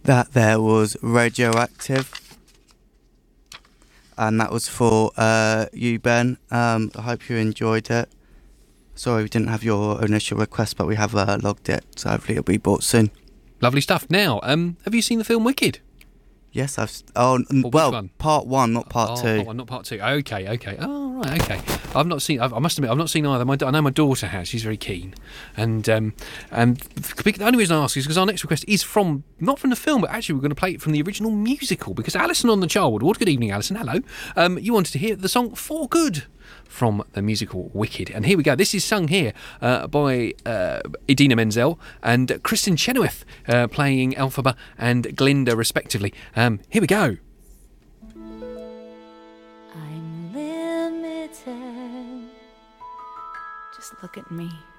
That there was Radioactive. And that was for you, Ben. I hope you enjoyed it. Sorry we didn't have your initial request, but we have logged it, so hopefully it'll be bought soon. Lovely stuff. Now, have you seen the film Wicked? Yes, I've... part one, not part two. Part one, not part two. Okay. Oh, right, okay. I've not seen... I must admit, I've not seen either. I know my daughter has. She's very keen. And the only reason I ask is because our next request is not from the film, but actually we're going to play it from the original musical, because Alison on the Childwood Ward, good evening, Alison, hello. You wanted to hear the song For Good from the musical Wicked. And here we go. This is sung here by Idina Menzel and Kristen Chenoweth playing Elphaba and Glinda, respectively. Here we go. I'm limited. Just look at me.